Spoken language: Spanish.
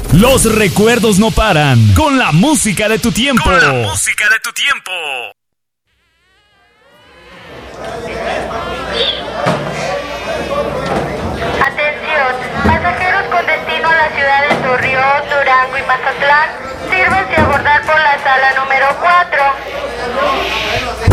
Los recuerdos no paran. Con la música de tu tiempo. Con la música de tu tiempo. Atención, pasajeros con destino a la ciudad de Torreón, Durango y Mazatlán, sírvanse a abordar por la sala número 4.